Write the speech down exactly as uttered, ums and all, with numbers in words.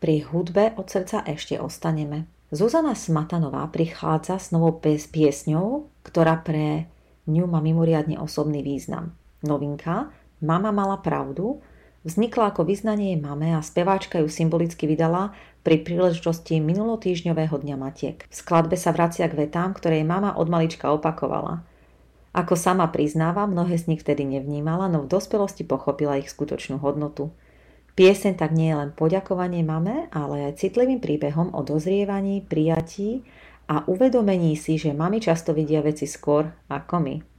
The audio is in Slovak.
pri hudbe od srdca ešte ostaneme. Zuzana Smatanová prichádza s novou piesňou, ktorá pre ňu má mimoriadne osobný význam. Novinka Mama mala pravdu vznikla ako vyznanie jej mame a speváčka ju symbolicky vydala pri príležitosti minulotýždňového dňa matiek. V skladbe sa vracia k vetám, ktoré jej mama od malička opakovala. Ako sama priznáva, mnohé z nich vtedy nevnímala, no v dospelosti pochopila ich skutočnú hodnotu. Pieseň tak nie je len poďakovanie mame, ale aj citlivým príbehom o dozrievaní, prijatí a uvedomení si, že mami často vidia veci skôr ako my.